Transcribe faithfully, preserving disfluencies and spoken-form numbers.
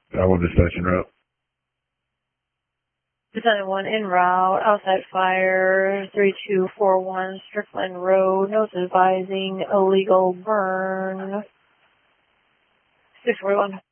I will dispatch en route. Battalion one en route, outside fire, three two four one Strickland Road, notes advising illegal burn. six forty-one.